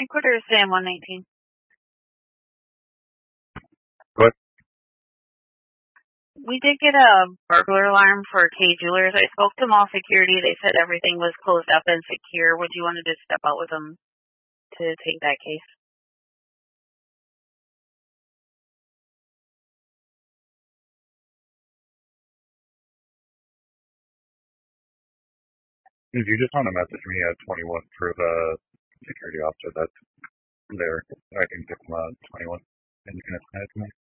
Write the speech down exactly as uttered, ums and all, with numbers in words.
Inquirer Sam one nineteen. What? We did get a burglar alarm for K Jewelers. I spoke to mall security. They said everything was closed up and secure. Would you want to just step out with them to take that case? If you just want to message me at twenty-one for the security officer that's there, I can give them a twenty-one and you can assign it to me.